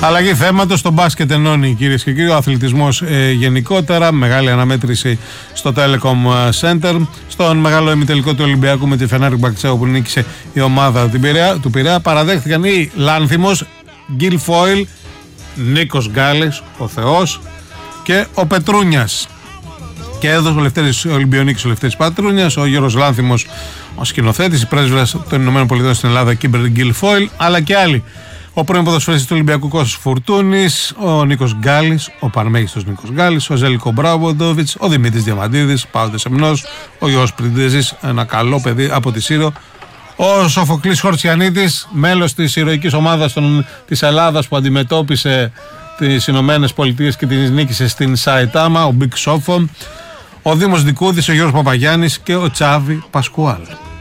Αλλαγή θέματος, στο μπάσκετ ενώνει, κυρίες και κύριοι, ο αθλητισμός γενικότερα. Μεγάλη αναμέτρηση στο Telecom Center. Στον μεγάλο ημιτελικό του Ολυμπιακού με τη Φενέρμπαχτσε, όπου νίκησε η ομάδα του Πειραιά, παραδέχτηκαν οι Λάνθιμος, Γκίλ Φόιλ, Νίκος Γκάλης, ο Θεός, και ο Πετρούνιας. Και έδωσε ο Ολυμπιονίκης, ο Λευτέρης Πατρούνιας, ο Γιώργος Λάνθιμος, ο σκηνοθέτης, η πρέσβυρα των ΗΠΑ στην Ελλάδα, Κίμπερ Γκίλ Φόιλ, αλλά και άλλοι. Ο πρώην ποδοσφαιριστής του Ολυμπιακού Κώστας Φουρτούνης, ο Νίκος Γκάλης, ο πανμέγιστος Νίκος Γκάλης, ο Ζέλικο Μπράμποντοβιτς, ο Δημήτρης Διαμαντίδης, Πάοντες Σεμνός, ο Γιώργος Πριντέζης, ένα καλό παιδί από τη Σύρο, ο Σοφοκλής Χορτσιανίτης, μέλος της ηρωικής ομάδας της Ελλάδας που αντιμετώπισε τις Ηνωμένες Πολιτείες και τις νίκησε στην Σαϊτάμα, ο Μπικ Σόφο, ο Δήμος Δικούδης, ο Γιώργος Παπαγιάννης και ο Τσάβη Πασκουάλ.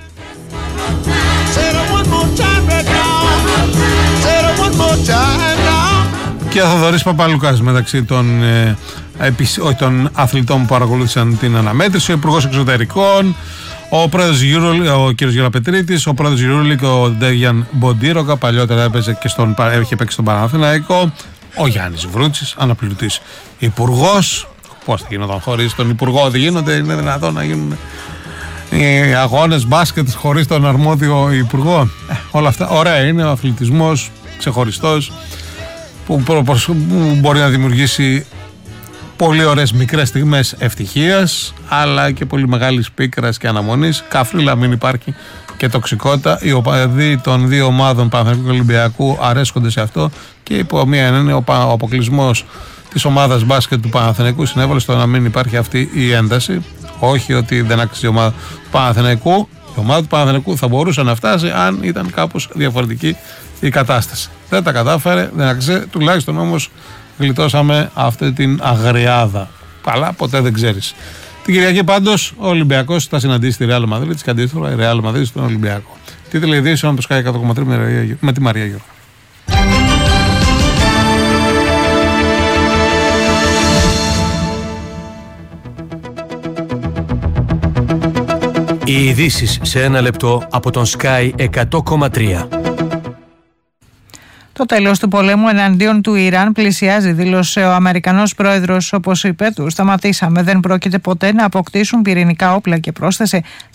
Και ο Θοδωρής Παπαλουκάς μεταξύ των αθλητών που παρακολούθησαν την αναμέτρηση, ο Υπουργός Εξωτερικών, ο πρόεδρος ο κ. Γεραπετρίτης, ο πρόεδρος Γιουρούλικ, ο Ντέγιαν Μποντίροκα, παλιότερα είχε παίξει στον Παναθηναϊκό, ο Γιάννης Βρούτσης, αναπληρωτής υπουργός. Πώς θα γινόταν χωρίς τον υπουργό? Δεν γίνονται, είναι δυνατόν να γίνουν οι αγώνες μπάσκετ χωρίς τον αρμόδιο υπουργό? Όλα αυτά ωραία είναι, ο αθλητισμός ξεχωριστός που μπορεί να δημιουργήσει πολύ ωραίες μικρές στιγμές ευτυχίας, αλλά και πολύ μεγάλης πίκρας και αναμονής. Καφρίλα μην υπάρχει και τοξικότητα. Οι οπαδοί των δύο ομάδων Παναθηναϊκού και Ολυμπιακού αρέσκονται σε αυτό, και υπό μία είναι ο αποκλεισμός της ομάδας μπάσκετ του Παναθηναϊκού συνέβαλε στο να μην υπάρχει αυτή η ένταση. Όχι ότι δεν άξιζε η ομάδα του Παναθηναϊκού. Η ομάδα του Παναθηναϊκού θα μπορούσε να φτάσει αν ήταν κάπως διαφορετική η κατάσταση. Δεν τα κατάφερε, δεν άξιζε. Τουλάχιστον όμως γλιτώσαμε αυτή την αγριάδα. Αλλά ποτέ δεν ξέρεις. Την Κυριακή πάντως ο Ολυμπιακός θα συναντήσει τη Ρεάλ Μαδρίτης και αντίστοιχα η Ρεάλ Μαδρίτης στον Ολυμπιακό. Τίτλοι ειδήσεων από το Sky 100,3 με τη Μαρία Γιώργο. Οι ειδήσεις σε ένα λεπτό από τον Sky 100,3. Το τέλος του πολέμου εναντίον του Ιράν πλησιάζει, δήλωσε ο Αμερικανός πρόεδρος. Όπως είπε, του σταματήσαμε. Δεν πρόκειται ποτέ να αποκτήσουν πυρηνικά όπλα, και πρόσθεσε: